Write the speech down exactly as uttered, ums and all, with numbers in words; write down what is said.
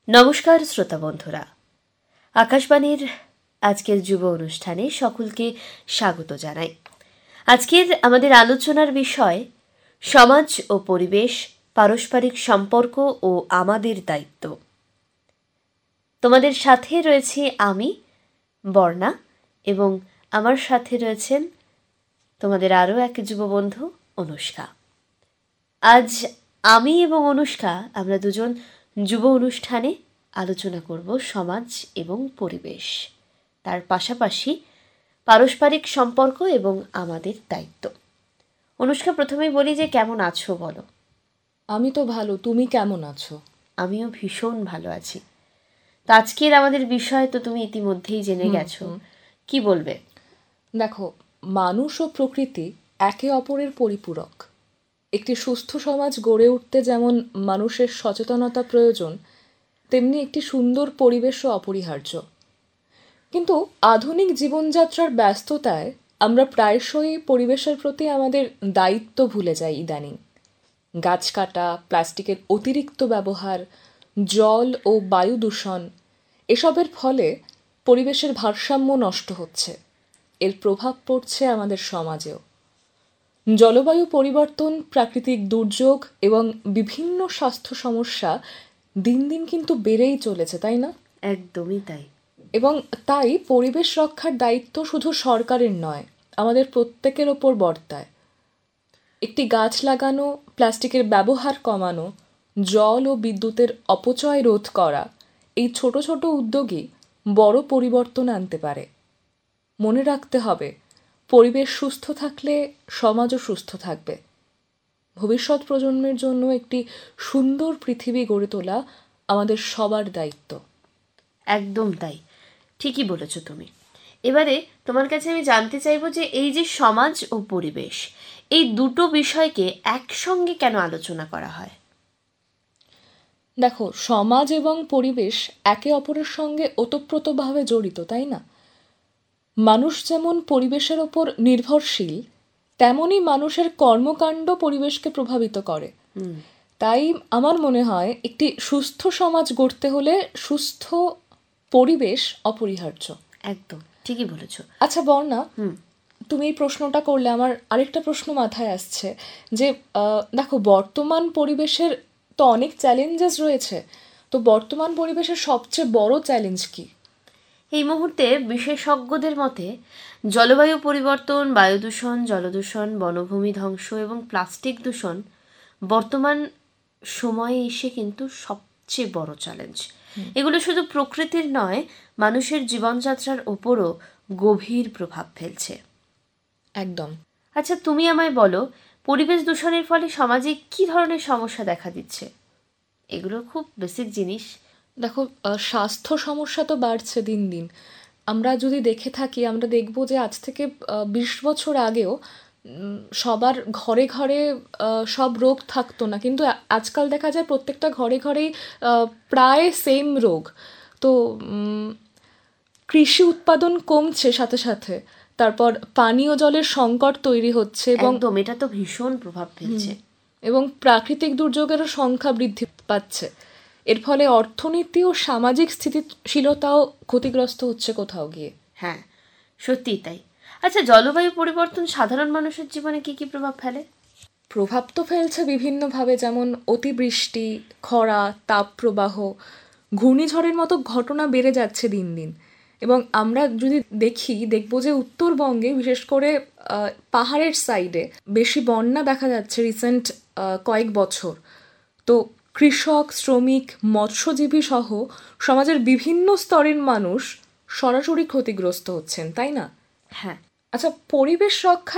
নমস্কার শ্রোতা বন্ধুরা, আকাশবাণীর আজকের যুব অনুষ্ঠানে সকলকে স্বাগত জানাই। আজকের আমাদের আলোচনার বিষয় সমাজ ও পরিবেশ, পারস্পরিক সম্পর্ক ও আমাদের দায়িত্ব। তোমাদের সাথে রয়েছি আমি বর্ণা এবং আমার সাথে রয়েছেন তোমাদের আরও এক যুববন্ধু অনুষ্কা। আজ আমি এবং অনুষ্কা আমরা দুজন যুব অনুষ্ঠানে আলোচনা করব সমাজ এবং পরিবেশ, তার পাশাপাশি পারস্পরিক সম্পর্ক এবং আমাদের দায়িত্ব। অনুষ্কা, প্রথমেই বলি যে কেমন আছো বলো। আমি তো ভালো, তুমি কেমন আছো? আমিও ভীষণ ভালো আছি। তো আজকের আমাদের বিষয় তো তুমি ইতিমধ্যেই জেনে গেছো, কি বলবে? দেখো, মানুষ ও প্রকৃতি একে অপরের পরিপূরক। একটি সুস্থ সমাজ গড়ে উঠতে যেমন মানুষের সচেতনতা প্রয়োজন, তেমনি একটি সুন্দর পরিবেশও অপরিহার্য। কিন্তু আধুনিক জীবনযাত্রার ব্যস্ততায় আমরা প্রায়শই পরিবেশের প্রতি আমাদের দায়িত্ব ভুলে যাই ইদানিং। গাছ কাটা, প্লাস্টিকের অতিরিক্ত ব্যবহার, জল ও বায়ু দূষণ, এসবের ফলে পরিবেশের ভারসাম্য নষ্ট হচ্ছে। এর প্রভাব পড়ছে আমাদের সমাজেও। জলবায়ু পরিবর্তন, প্রাকৃতিক দুর্যোগ এবং বিভিন্ন স্বাস্থ্য সমস্যা দিন দিন কিন্তু বেড়েই চলেছে, তাই না? একদমই তাই। এবং তাই পরিবেশ রক্ষার দায়িত্ব শুধু সরকারের নয়, আমাদের প্রত্যেকের ওপর বর্তায়। একটি গাছ লাগানো, প্লাস্টিকের ব্যবহার কমানো, জল ও বিদ্যুতের অপচয় রোধ করা, এই ছোট ছোট উদ্যোগই বড় পরিবর্তন আনতে পারে। মনে রাখতে হবে, পরিবেশ সুস্থ থাকলে সমাজও সুস্থ থাকবে। ভবিষ্যৎ প্রজন্মের জন্য একটি সুন্দর পৃথিবী গড়ে তোলা আমাদের সবার দায়িত্ব। একদম তাই, ঠিকই বলেছ তুমি। এবারে তোমার কাছে আমি জানতে চাইবো যে এই যে সমাজ ও পরিবেশ, এই দুটো বিষয়কে একসঙ্গে কেন আলোচনা করা হয়? দেখো, সমাজ এবং পরিবেশ একে অপরের সঙ্গে ওতপ্রোতভাবে জড়িত, তাই না? মানুষ যেমন পরিবেশের ওপর নির্ভরশীল, তেমনই মানুষের কর্মকাণ্ড পরিবেশকে প্রভাবিত করে। তাই আমার মনে হয় একটি সুস্থ সমাজ গড়তে হলে সুস্থ পরিবেশ অপরিহার্য। একদম ঠিকই বলেছ। আচ্ছা বর্ণা, তুমি এই প্রশ্নটা করলে আমার আরেকটা প্রশ্ন মাথায় আসছে যে দেখো, বর্তমান পরিবেশের তো অনেক চ্যালেঞ্জেস রয়েছে, তো বর্তমান পরিবেশের সবচেয়ে বড় চ্যালেঞ্জ কি? এই মুহূর্তে বিশেষজ্ঞদের মতে জলবায়ু পরিবর্তন, বায়ু দূষণ, জলদূষণ, বনভূমি ধ্বংস এবং প্লাস্টিক দূষণ বর্তমান সময়ে এসে কিন্তু সবচেয়ে বড় চ্যালেঞ্জ। এগুলো শুধু প্রকৃতির নয়, মানুষের জীবনযাত্রার ওপরও গভীর প্রভাব ফেলছে। একদম। আচ্ছা, তুমি আমায় বলো, পরিবেশ দূষণের ফলে সমাজে কি ধরনের সমস্যা দেখা দিচ্ছে? এগুলো খুব বেসিক জিনিস। দেখো, স্বাস্থ্য সমস্যা তো বাড়ছে দিন দিন। আমরা যদি দেখে থাকি, আমরা দেখব যে আজ থেকে বিশ বছর আগেও সবার ঘরে ঘরে সব রোগ থাকতো না, কিন্তু আজকাল দেখা যায় প্রত্যেকটা ঘরে ঘরেই প্রায় সেম রোগ। তো কৃষি উৎপাদন কমছে সাথে সাথে, তারপর পানীয় জলের সংকট তৈরি হচ্ছে এবং এটা তো ভীষণ প্রভাব ফেলছে, এবং প্রাকৃতিক দুর্যোগেরও সংখ্যা বৃদ্ধি পাচ্ছে। এর ফলে অর্থনীতি ও সামাজিক স্থিতিশীলতাও ক্ষতিগ্রস্ত হচ্ছে কোথাও গিয়ে। হ্যাঁ, সত্যিই তাই। আচ্ছা, জলবায়ু পরিবর্তন সাধারণ মানুষের জীবনে কি কি প্রভাব ফেলে? প্রভাব তো ফেলছে বিভিন্নভাবে, যেমন অতিবৃষ্টি, খরা, তাপপ্রবাহ, ঘূর্ণিঝড়ের মতো ঘটনা বেড়ে যাচ্ছে দিন দিন। এবং আমরা যদি দেখি, দেখবো যে উত্তরবঙ্গে বিশেষ করে পাহাড়ের সাইডে বেশি বন্যা দেখা যাচ্ছে রিসেন্ট কয়েক বছর। তো কৃষক, শ্রমিক, মৎস্যজীবী সহ সমাজের বিভিন্ন স্তরের মানুষ সরাসরি ক্ষতিগ্রস্ত হচ্ছেন, তাই না? হ্যাঁ। আচ্ছা, পরিবেশ রক্ষা